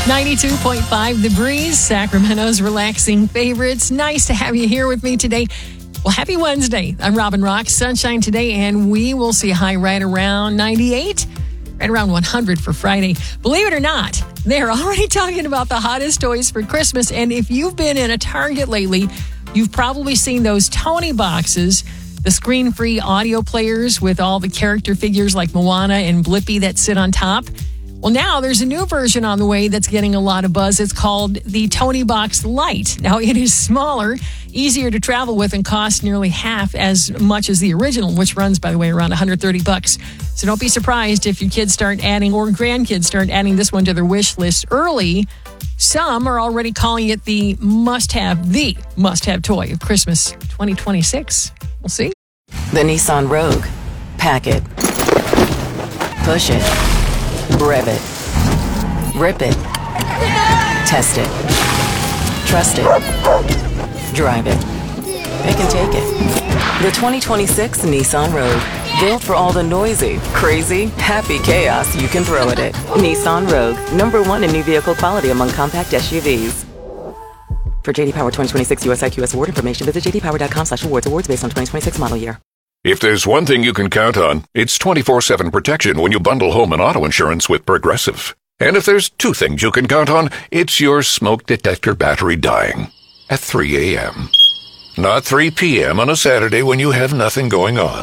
92.5 The Breeze, Sacramento's relaxing favorites. Nice to have you here with me today. Well, happy Wednesday. I'm Robin Rock. Sunshine today, and we will see a high right around 98, right around 100 for Friday. Believe it or not, they're already talking about the hottest toys for Christmas. And if you've been in a Target lately, you've probably seen those Tony boxes, the screen-free audio players with all the character figures like Moana and Blippi that sit on top. Well, now there's a new version on the way that's getting a lot of buzz. It's called the Tony Box Lite. Now, it is smaller, easier to travel with, and costs nearly half as much as the original, which runs, by the way, around $130. So don't be surprised if your kids start adding, or grandkids start adding this one to their wish list early. Some are already calling it the must-have toy of Christmas 2026. We'll see. The Nissan Rogue. Pack it. Push it. Rev it. Rip it. Test it. Trust it. Drive it. Pick and take it. The 2026 Nissan Rogue. Built for all the noisy, crazy, happy chaos you can throw at it. Nissan Rogue. #1 in new vehicle quality among compact SUVs. For J.D. Power 2026 US IQS award information, visit jdpower.com/awards. Awards based on 2026 model year. If there's one thing you can count on, it's 24/7 protection when you bundle home and auto insurance with Progressive. And if there's two things you can count on, it's your smoke detector battery dying at 3 a.m. Not 3 p.m. on a Saturday when you have nothing going on.